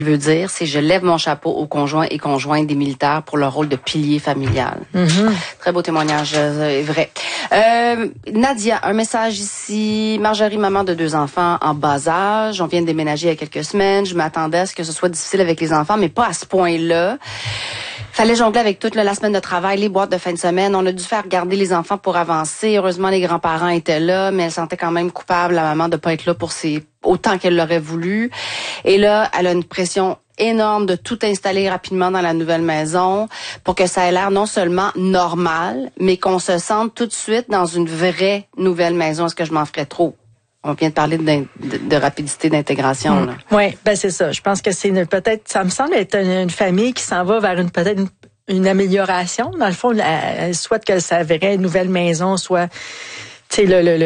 veut dire, c'est je lève mon chapeau aux conjoints et conjointes des militaires pour leur rôle de pilier familial. Très beau témoignage, vrai. Nadia, un message ici. Marjorie, maman de 2 enfants en bas âge. On vient de déménager il y a quelques semaines. Je m'attendais à ce que ce soit difficile avec les enfants, mais pas à ce point-là. Fallait jongler avec toute la semaine de travail, les boîtes de fin de semaine. On a dû faire garder les enfants pour avancer. Heureusement, les grands-parents étaient là, mais elle sentait quand même coupable, la maman, de pas être là pour autant qu'elle l'aurait voulu. Et là, elle a une pression énorme de tout installer rapidement dans la nouvelle maison pour que ça ait l'air non seulement normal, mais qu'on se sente tout de suite dans une vraie nouvelle maison. Est-ce que je m'en ferais trop? On vient de parler de rapidité d'intégration. Oui, ben c'est ça. Je pense que c'est peut-être, ça me semble être une famille qui s'en va vers peut-être une amélioration. Dans le fond, elle souhaite que sa vraie nouvelle maison soit, tu sais,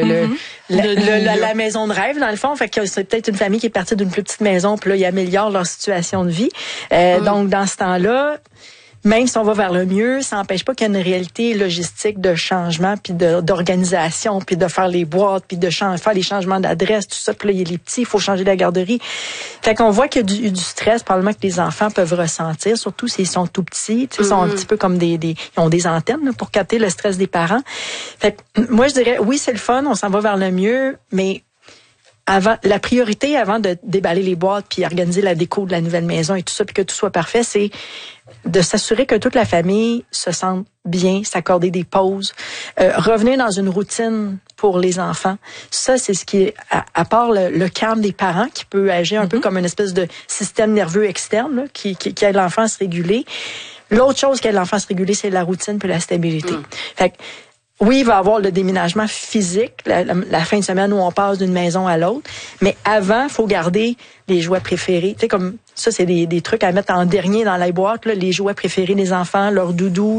la maison de rêve, dans le fond. Fait que c'est peut-être une famille qui est partie d'une plus petite maison, puis là, ils améliorent leur situation de vie. Donc, dans ce temps-là, même si on va vers le mieux, ça n'empêche pas qu'il y a une réalité logistique de changement, puis d'organisation, puis de faire les boîtes, puis de faire les changements d'adresse, tout ça. Puis là, il y a les petits, il faut changer la garderie. Fait qu'on voit qu'il y a du stress, probablement, que les enfants peuvent ressentir, surtout s'ils sont tout petits. Tu sais, ils sont un petit peu comme ils ont des antennes là, pour capter le stress des parents. Fait que moi, je dirais, oui, c'est le fun, on s'en va vers le mieux, mais la priorité avant de déballer les boîtes puis organiser la déco de la nouvelle maison et tout ça, puis que tout soit parfait, c'est de s'assurer que toute la famille se sente bien, s'accorder des pauses, revenir dans une routine pour les enfants. Ça, c'est ce qui est, à part le calme des parents, qui peut agir un peu comme une espèce de système nerveux externe, là, qui aide l'enfant à se réguler. L'autre chose qui aide l'enfant à se réguler, c'est la routine puis la stabilité. Fait que, oui, il va y avoir le déménagement physique, la fin de semaine où on passe d'une maison à l'autre. Mais avant, il faut garder les jouets préférés. Tu sais, comme ça, c'est des trucs à mettre en dernier dans la boîte, là, les jouets préférés des enfants, leur doudou.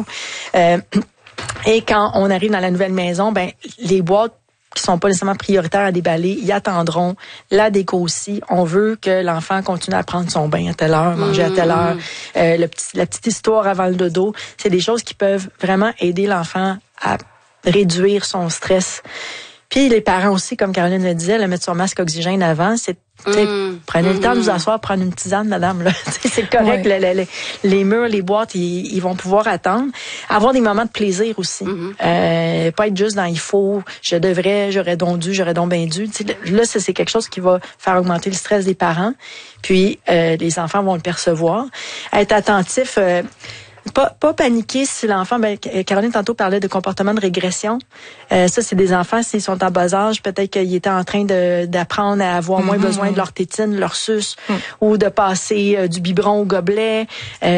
Et quand on arrive dans la nouvelle maison, ben les boîtes qui sont pas nécessairement prioritaires à déballer, ils attendront. La déco aussi. On veut que l'enfant continue à prendre son bain à telle heure, manger à telle heure. La petite histoire avant le dodo, c'est des choses qui peuvent vraiment aider l'enfant à réduire son stress. Puis les parents aussi, comme Caroline le disait, mettre son masque oxygène avant, c'est prenez le temps de vous asseoir, prendre une tisane, madame. Là. C'est correct. Les murs, les boîtes, ils vont pouvoir attendre. Avoir des moments de plaisir aussi. Pas être juste dans il faut, je devrais, j'aurais donc dû, j'aurais donc bien dû. T'sais, là, c'est quelque chose qui va faire augmenter le stress des parents. Puis les enfants vont le percevoir. Être attentif. Pas paniquer si l'enfant, Caroline tantôt parlait de comportement de régression. Ça, c'est des enfants, s'ils sont en bas âge, peut-être qu'ils étaient en train d'apprendre à avoir moins besoin de leur tétine, leur suce, ou de passer du biberon au gobelet.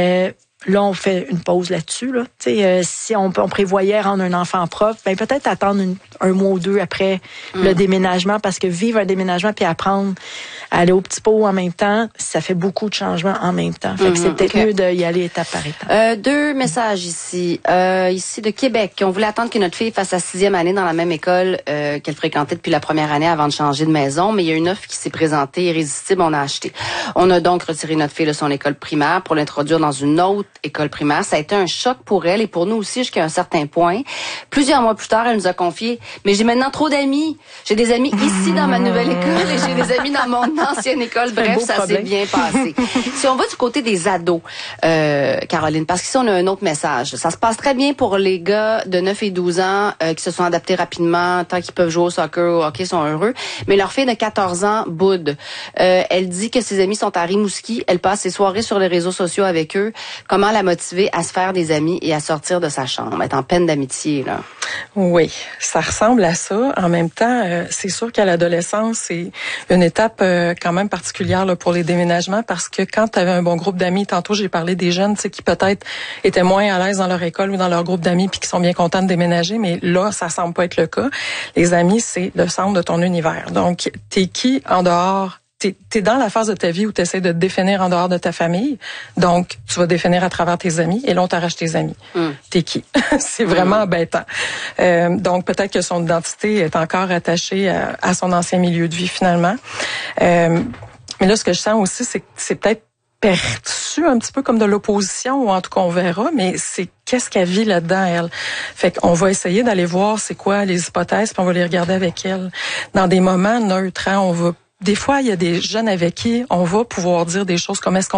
Là, on fait une pause là-dessus. Là. Si on prévoyait rendre un enfant propre, peut-être attendre un mois ou 2 après le déménagement, parce que vivre un déménagement puis apprendre à aller au petit pot en même temps, ça fait beaucoup de changements en même temps. Fait que c'est peut-être mieux d'y aller étape par étape. 2 messages ici. Ici de Québec. On voulait attendre que notre fille fasse sa 6e année dans la même école qu'elle fréquentait depuis la première année avant de changer de maison, mais il y a une offre qui s'est présentée irrésistible, on a acheté. On a donc retiré notre fille de son école primaire pour l'introduire dans une autre école primaire. Ça a été un choc pour elle et pour nous aussi jusqu'à un certain point. Plusieurs mois plus tard, elle nous a confié, mais j'ai maintenant trop d'amis. J'ai des amis ici dans ma nouvelle école et j'ai des amis dans mon ancienne école. Bref, ça s'est bien passé. Si on va du côté des ados, Caroline, parce qu'ici on a un autre message. Ça se passe très bien pour les gars de 9 et 12 ans qui se sont adaptés rapidement, tant qu'ils peuvent jouer au soccer, au hockey, sont heureux. Mais leur fille de 14 ans boude. Elle dit que ses amis sont à Rimouski. Elle passe ses soirées sur les réseaux sociaux avec eux. Comment la motiver à se faire des amis et à sortir de sa chambre, être en peine d'amitié, là? Oui, ça ressemble à ça. En même temps, c'est sûr qu'à l'adolescence, c'est une étape quand même particulière là, pour les déménagements, parce que quand tu avais un bon groupe d'amis, tantôt j'ai parlé des jeunes qui peut-être étaient moins à l'aise dans leur école ou dans leur groupe d'amis puis qui sont bien contents de déménager, mais là, ça semble pas être le cas. Les amis, c'est le centre de ton univers. Donc, t'es qui en dehors? T'es dans la phase de ta vie où tu essaies de te définir en dehors de ta famille. Donc, tu vas définir à travers tes amis et là, on t'arrache tes amis. T'es qui? C'est vraiment embêtant. Donc, peut-être que son identité est encore attachée à son ancien milieu de vie, finalement. Mais là, ce que je sens aussi, c'est que c'est peut-être perçu un petit peu comme de l'opposition, ou en tout cas, on verra, mais c'est qu'est-ce qu'elle vit là-dedans, elle. Fait qu'on va essayer d'aller voir c'est quoi les hypothèses, puis on va les regarder avec elle. Dans des moments neutres, on va des fois, il y a des jeunes avec qui on va pouvoir dire des choses comme est-ce qu'on